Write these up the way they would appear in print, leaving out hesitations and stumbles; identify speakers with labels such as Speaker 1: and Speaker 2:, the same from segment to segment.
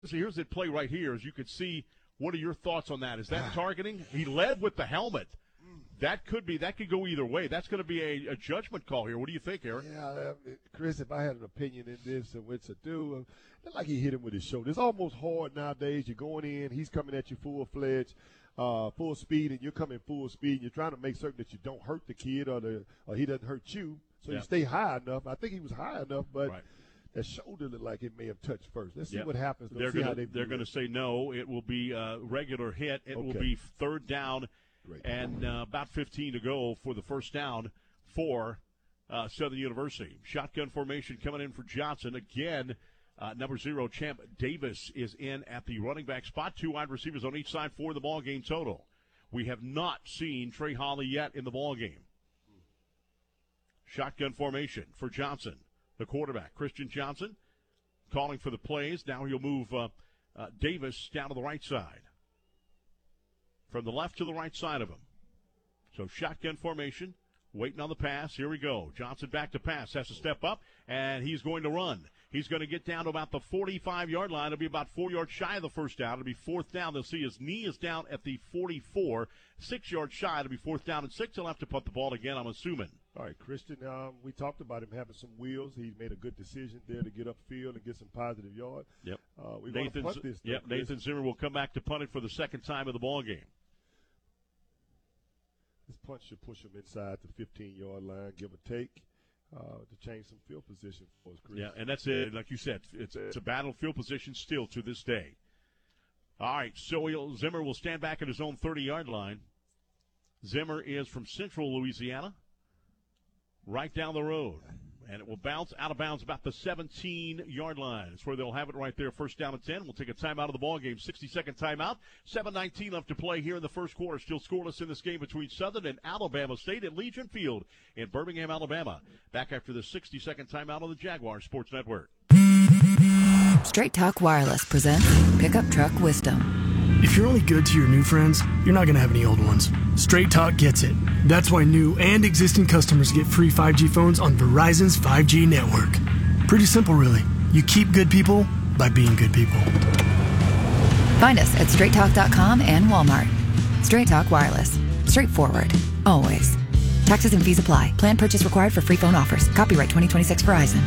Speaker 1: here's the play right here. As you can see, what are your thoughts on that? Is that targeting? He led with the helmet. That could go either way. That's going to be a judgment call here. What do you think, Eric?
Speaker 2: Yeah, Chris, if I had an opinion in this and what to do, it's like he hit him with his shoulder. It's almost hard nowadays. You're going in, he's coming at you full-fledged, full speed, and you're coming full speed. And you're trying to make certain that you don't hurt the kid or he doesn't hurt you. So you stay high enough. I think he was high enough, but that shoulder looked like it may have touched first. Let's see what happens.
Speaker 1: They're going to say no. It will be a regular hit. It will be third down.
Speaker 2: Great.
Speaker 1: And about 15 to go for the first down for Southern University. Shotgun formation coming in for Johnson. Again, number 0, Champ Davis is in at the running back spot. 2 wide receivers on each side for the ball game total. We have not seen Trey Holly yet in the ball game. Shotgun formation for Johnson, the quarterback. Christian Johnson calling for the plays. Now he'll move Davis down to the right side. From the left to the right side of him. So shotgun formation, waiting on the pass. Here we go. Johnson back to pass. Has to step up, and he's going to run. He's going to get down to about the 45-yard line. It'll be about 4 yards shy of the first down. It'll be fourth down. They'll see his knee is down at the 44. 6 yards shy. It'll be fourth down and 6. He'll have to punt the ball again, I'm assuming.
Speaker 2: All right, Christian, we talked about him having some wheels. He made a good decision there to get upfield and get some positive yards.
Speaker 1: Yep.
Speaker 2: We want to punt this.
Speaker 1: Nathan Zimmer will come back to punt it for the second time of the ball game.
Speaker 2: This punt should push him inside the 15-yard line, give or take, to change some field position for us, Chris.
Speaker 1: Yeah, and that's it. Like you said, it's a battlefield position still to this day. All right, so Zimmer will stand back at his own 30-yard line. Zimmer is from Central Louisiana, right down the road. And it will bounce out of bounds about the 17-yard line. It's where they'll have it right there, first down and 10. We'll take a timeout of the ball game. 60-second timeout. 7:19 left to play here in the first quarter. Still scoreless in this game between Southern and Alabama State at Legion Field in Birmingham, Alabama. Back after the 60-second timeout on the Jaguar Sports Network.
Speaker 3: Straight Talk Wireless presents Pickup Truck Wisdom.
Speaker 4: If you're only good to your new friends, you're not going to have any old ones. Straight Talk gets it. That's why new and existing customers get free 5G phones on Verizon's 5G network. Pretty simple, really. You keep good people by being good people.
Speaker 3: Find us at straighttalk.com and Walmart. Straight Talk Wireless. Straightforward. Always. Taxes and fees apply. Plan purchase required for free phone offers. Copyright 2026 Verizon.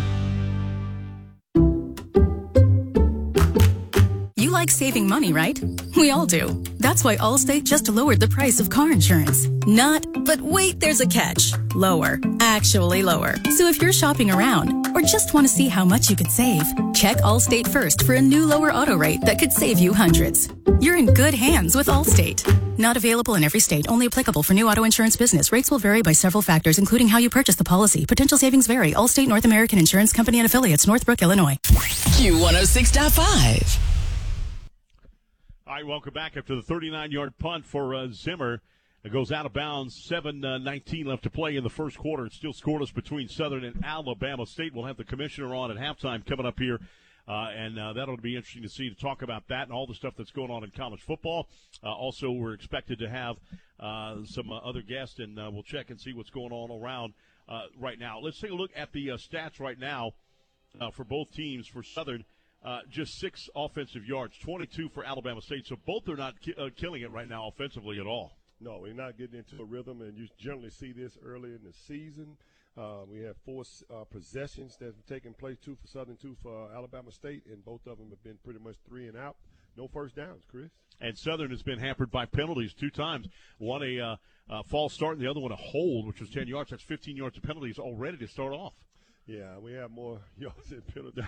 Speaker 5: You like saving money, right? We all do. That's why Allstate just lowered the price of car insurance. Not, but wait, there's a catch. Lower. Actually lower. So if you're shopping around or just want to see how much you could save, check Allstate first for a new lower auto rate that could save you hundreds. You're in good hands with Allstate. Not available in every state. Only applicable for new auto insurance business. Rates will vary by several factors, including how you purchase the policy. Potential savings vary. Allstate North American Insurance Company and Affiliates, Northbrook, Illinois.
Speaker 6: Q106.5.
Speaker 1: All right, welcome back after the 39-yard punt for Zimmer. It goes out of bounds. 7:19 left to play in the first quarter. It's still scoreless between Southern and Alabama State. We'll have the commissioner on at halftime coming up here, and that'll be interesting to see, to talk about that and all the stuff that's going on in college football. Also, we're expected to have some other guests, and we'll check and see what's going on around right now. Let's take a look at the stats right now for both teams. For Southern, just 6 offensive yards, 22 for Alabama State. So both are not killing it right now offensively at all.
Speaker 2: No, we're not getting into a rhythm, and you generally see this early in the season. We have 4 possessions that have taken place, 2 for Southern, 2 for Alabama State, and both of them have been pretty much 3 and out. No first downs, Chris.
Speaker 1: And Southern has been hampered by penalties 2 times. One a false start, and the other one a hold, which was 10 yards. That's 15 yards of penalties already to start off.
Speaker 2: Yeah, we have more yards and penalties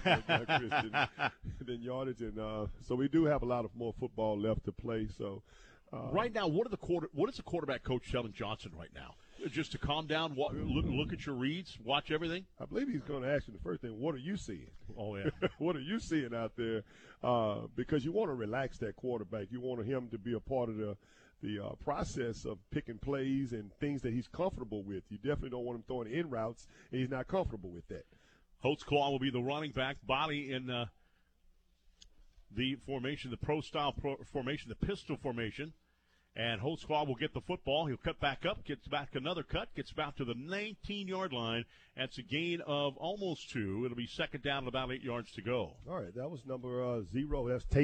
Speaker 2: than yardage, and so we do have a lot of more football left to play. So
Speaker 1: right now, what is the quarterback coach telling Johnson right now? Just to calm down, look at your reads, watch everything?
Speaker 2: I believe he's going to ask you the first thing, what are you seeing?
Speaker 1: Oh, yeah.
Speaker 2: What are you seeing out there? Because you want to relax that quarterback. You want him to be a part of the process of picking plays and things that he's comfortable with. You definitely don't want him throwing in routes, and he's not comfortable with that.
Speaker 1: Holtzclaw will be the running back. Body in the formation, the pro-style formation, the pistol formation. And Holtzclaw will get the football. He'll cut back up, gets back another cut, gets back to the 19-yard line. That's a gain of almost 2. It'll be second down and about 8 yards to go.
Speaker 2: All right, that was number 0. That's